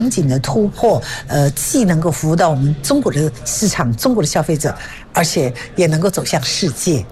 景的突破，既能够服务到我们中国的市场、中国的消费者，而且也能够走向世界。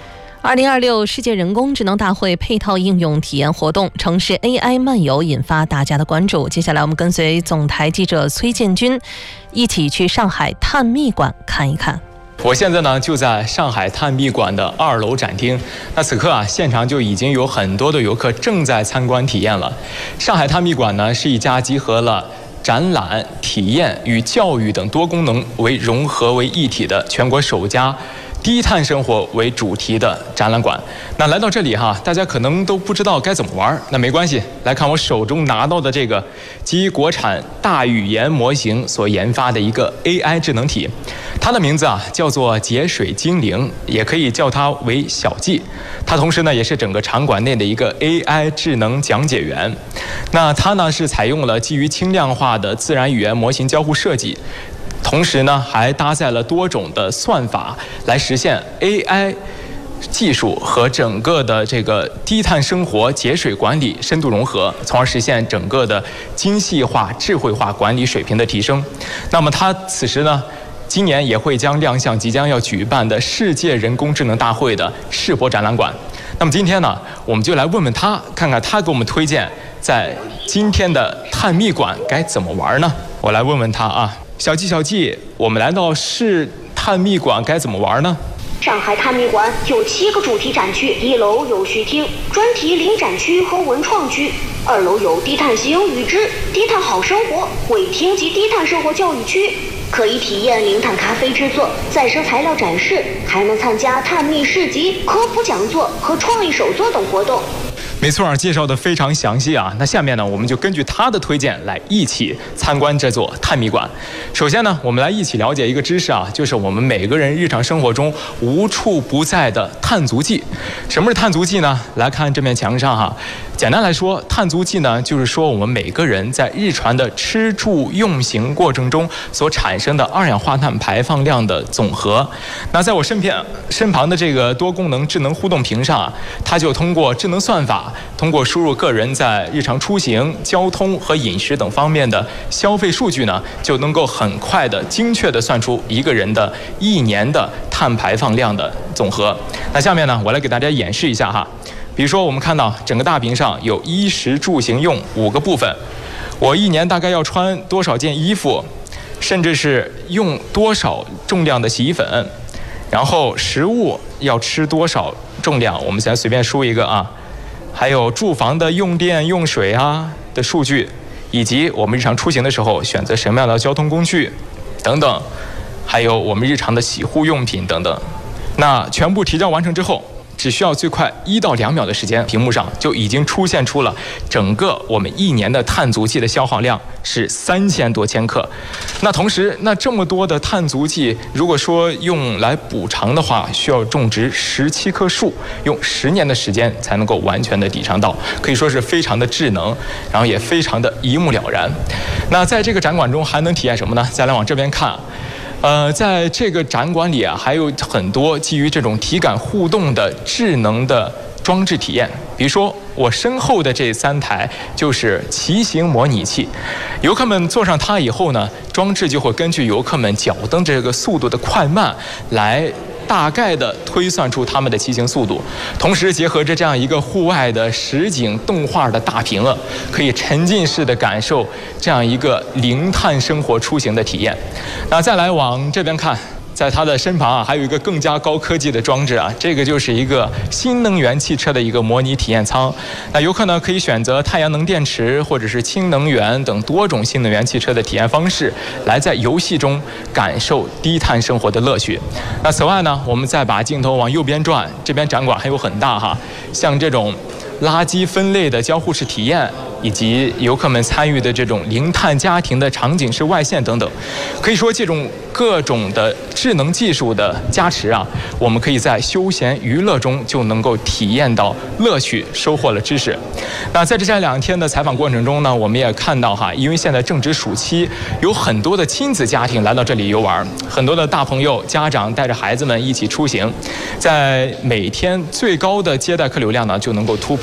2026世界人工智能大会配套应用体验活动城市 AI 漫游引发大家的关注。接下来我们跟随总台记者崔建军一起去上海探秘馆看一看。 我现在呢就在上海探秘馆的2楼展厅。那此刻现场就已经有很多的游客正在参观体验了。上海探秘馆呢是一家集合了展览、体验与教育等多功能融合为一体的全国首家低碳生活为主题的展览馆。那来到这里大家可能都不知道该怎么玩，那没关系，来看我手中拿到的这个基于国产大语言模型所研发的一个 AI 智能体，它的名字叫做节水精灵，也可以叫它为小纪。它同时呢也是整个场馆内的一个 AI 智能讲解员。那它呢是采用了基于轻量化的自然语言模型交互设计，同时呢还搭载了多种的算法来实现 AI 技术和整个的这个低碳生活节水管理深度融合，从而实现整个的精细化智慧化管理水平的提升。那么它此时呢今年也会将亮相即将要举办的世界人工智能大会的世博展览馆。那么今天呢我们就来问问他，看看他给我们推荐在今天的探秘馆该怎么玩呢？我来问问他小纪，我们来到探秘馆该怎么玩呢？ 上海探秘馆有7个主题展区，1楼有序厅、专题临展区和文创区，2楼有低碳行与知、低碳好生活、伪厅及低碳生活教育区，可以体验零碳咖啡制作、再生材料展示，还能参加探秘市集、科普讲座和创意手作等活动。 没错，介绍的非常详细那下面呢我们就根据他的推荐来一起参观这座探秘馆。首先呢我们来一起了解一个知识就是我们每个人日常生活中无处不在的碳足迹。什么是碳足迹呢？来看这面墙上简单来说，碳足迹呢就是说我们每个人在日常的吃住用行过程中所产生的二氧化碳排放量的总和。那在我身旁的这个多功能智能互动屏上它就通过智能算法，通过输入个人在日常出行、交通和饮食等方面的消费数据呢，就能够很快的精确的算出一个人的1年的碳排放量的总和。那下面呢我来给大家演示一下比如说我们看到整个大屏上有衣食住行用5个部分，我1年大概要穿多少件衣服，甚至是用多少重量的洗衣粉，然后食物要吃多少重量，我们先随便输一个还有住房的用电用水的数据，以及我们日常出行的时候选择什么样的交通工具等等，还有我们日常的洗护用品等等。那全部提交完成之后，只需要最快1到2秒的时间，屏幕上就已经出现出了整个我们1年的碳足迹的消耗量是3000多千克。那同时，那这么多的碳足迹，如果说用来补偿的话，需要种植17棵树，用10年的时间才能够完全的抵偿到，可以说是非常的智能，然后也非常的一目了然。那在这个展馆中还能体验什么呢？再来往这边看。在这个展馆里还有很多基于这种体感互动的智能的装置体验。比如说我身后的这3台就是骑行模拟器，游客们坐上它以后呢，装置就会根据游客们脚蹬这个速度的快慢来大概的推算出他们的骑行速度，同时结合着这样一个户外的实景动画的大屏可以沉浸式的感受这样一个零碳生活出行的体验。那再来往这边看，在它的身旁还有一个更加高科技的装置这个就是一个新能源汽车的一个模拟体验舱。那游客呢可以选择太阳能电池或者是氢能源等多种新能源汽车的体验方式，来在游戏中感受低碳生活的乐趣。那此外呢，我们再把镜头往右边转，这边展馆还有很大像这种垃圾分类的交互式体验，以及游客们参与的这种零碳家庭的场景式外线等等。可以说这种各种的智能技术的加持我们可以在休闲娱乐中就能够体验到乐趣，收获了知识。那在这2天的采访过程中呢，我们也看到因为现在正值暑期，有很多的亲子家庭来到这里游玩，很多的大朋友家长带着孩子们一起出行，在每天最高的接待客流量呢就能够突破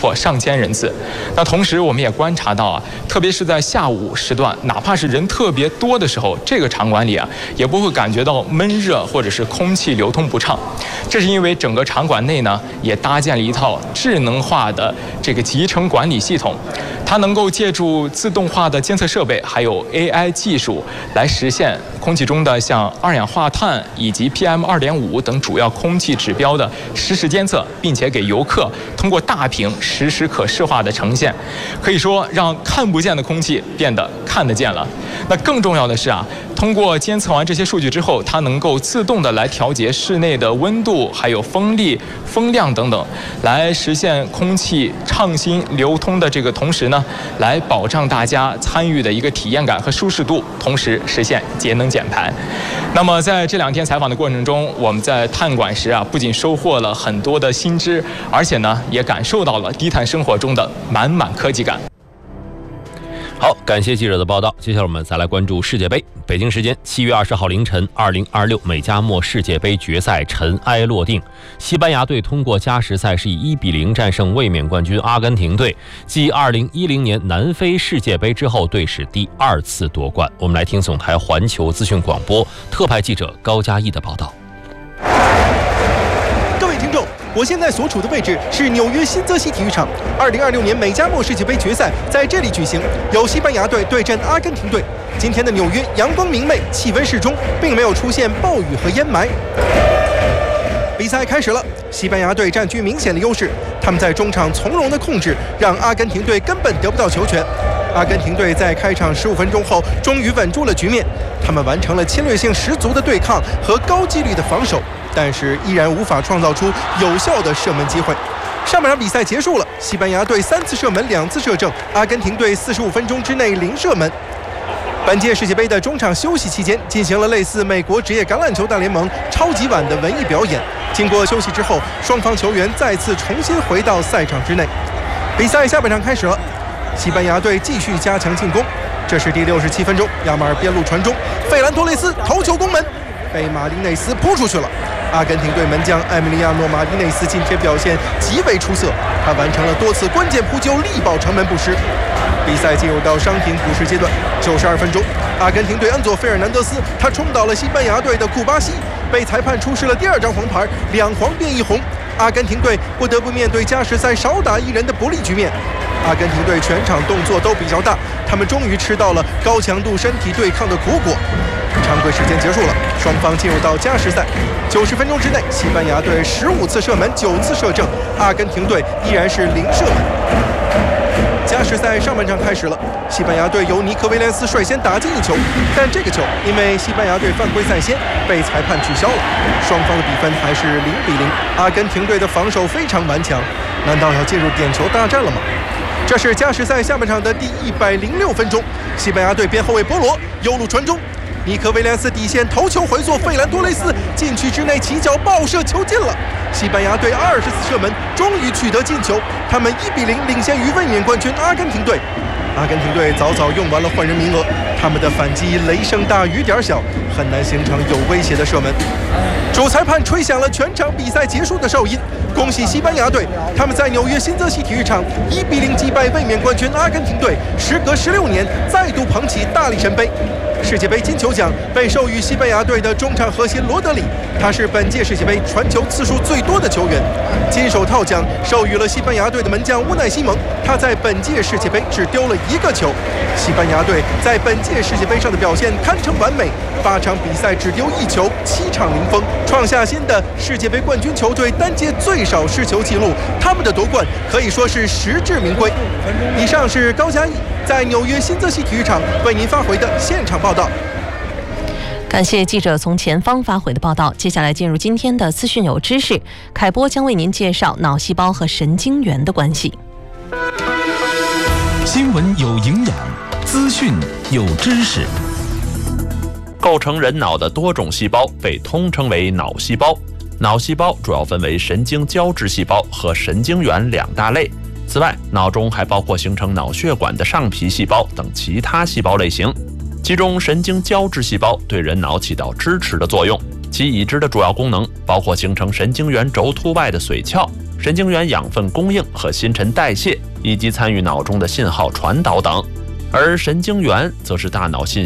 破上千人次。那同时我们也观察到啊，特别是在下午时段，哪怕是人特别多的时候，这个场馆里啊也不会感觉到闷热或者是空气流通不畅。这是因为整个场馆内呢也搭建了一套智能化的这个集成管理系统，它能够借助自动化的监测设备还有 AI 技术来实现空气中的像二氧化碳以及 PM2.5 等主要空气指标的实时监测，并且给游客通过大屏实时可视化的呈现，可以说让看不见的空气变得看得见了。那更重要的是啊，通过监测完这些数据之后，它能够自动的来调节室内的温度还有风力、风量等等，来实现空气畅新流通的这个同时呢，来保障大家参与的一个体验感和舒适度，同时实现节能减排。那么在这2天采访的过程中，我们在探馆时啊，不仅收获了很多的新知，而且呢也感受到了低碳生活中的满满科技感。 好，感谢记者的报道。接下来我们再来关注世界杯。北京时间7月20号凌晨，2026美加墨世界杯决赛尘埃落定，西班牙队通过加时赛是以1-0战胜卫冕冠军阿根廷队，继2010年南非世界杯之后队史第2次夺冠。我们来听总台环球资讯广播特派记者高嘉毅的报道。 各位听众，我现在所处的位置是纽约新泽西体育场，2026年美加墨世界杯决赛在这里举行，由西班牙队对阵阿根廷队。今天的纽约阳光明媚，气温适中，并没有出现暴雨和烟霾。比赛开始了，西班牙队占据明显的优势，他们在中场从容的控制，让阿根廷队根本得不到球权。阿根廷队在开场15分钟后终于稳住了局面，他们完成了侵略性十足的对抗和高纪律的防守，但是依然无法创造出有效的射门机会。上半场比赛结束了，西班牙队3次射门2次射正，阿根廷队45分钟之内0射门。本届世界杯的中场休息期间，进行了类似美国职业橄榄球大联盟超级碗的文艺表演。经过休息之后，双方球员再次重新回到赛场之内。比赛下半场开始了，西班牙队继续加强进攻。这是第67分钟，亚马尔边路传中，费兰托雷斯头球攻门，被马丁内斯扑出去了。阿根廷队门将埃米利亚诺·马丁内斯今天表现极为出色，他完成了多次关键扑救，力保城门不失。比赛进入到伤停补时阶段，92分钟，阿根廷队恩佐·费尔南德斯他冲倒了西班牙队的库巴西，被裁判出示了第2张黄牌，2黄变1红。阿根廷队不得不面对加时赛少打1人的不利局面。阿根廷队全场动作都比较大，他们终于吃到了高强度身体对抗的苦果。常规时间结束了，双方进入到加时赛。90分钟之内，西班牙队15次射门9次射正，阿根廷队依然是0射门。加时赛上半场开始了，西班牙队由尼克威廉斯率先打进1球，但这个球因为西班牙队犯规在先，被裁判取消了。双方的比分还是0-0。阿根廷队的防守非常顽强，难道要进入点球大战了吗？这是加时赛下半场的第106分钟，西班牙队边后卫波罗右路传中，尼克威廉斯底线头球回溯，费兰多雷斯禁区之内起脚爆射，球进了。西班牙队20次射门终于取得进球，他们1-0领先于卫冕冠军阿根廷队。阿根廷队早早用完了换人名额，他们的反击雷声大雨点小，很难形成有威胁的射门。主裁判吹响了全场比赛结束的哨音，恭喜西班牙队，他们在纽约新泽西体育场1-0击败卫冕冠军阿根廷队，时隔16年再度捧起大力神杯。世界杯金球奖被授予西班牙队的中场核心罗德里，他是本届世界杯传球次数最多的球员。金手套奖授予了西班牙队的门将乌奈西蒙，他在本届世界杯只丢了1个球。西班牙队在本届世界杯上的表现堪称完美，8场比赛只丢1球，7场零封，创下新的世界杯冠军球队单届最少失球纪录。他们的夺冠可以说是实至名归。以上是高嘉毅在纽约新泽西体育场为您发回的现场报道。 感谢记者从前方发回的报道。接下来进入今天的资讯有知识，凯波将为您介绍脑细胞和神经元的关系。 新闻有营养，资讯有知识。 构成人脑的多种细胞被通称为脑细胞。脑细胞主要分为神经胶质细胞和神经元2大类。此外，脑中还包括形成脑血管的上皮细胞等其他细胞类型。其中，神经胶质细胞对人脑起到支持的作用，其已知的主要功能包括形成神经元轴突外的髓鞘， 神经元养分供应和新陈代谢，以及参与脑中的信号传导等。而神经元则是大脑信